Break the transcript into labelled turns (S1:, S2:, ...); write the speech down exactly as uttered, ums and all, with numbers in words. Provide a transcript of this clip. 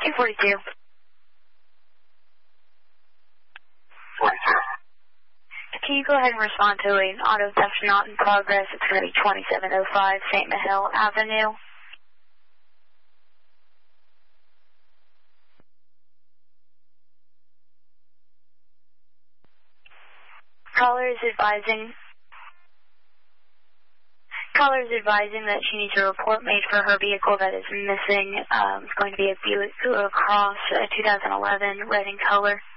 S1: two forty-two.
S2: forty-two.
S1: Can you go ahead and respond to an auto theft not in progress? It's going to be twenty-seven oh five Saint Mihiel Avenue. Caller is advising Caller is advising that she needs a report made for her vehicle that is missing. Um, it's going to be a Buick Cross, uh, two thousand eleven, red in color.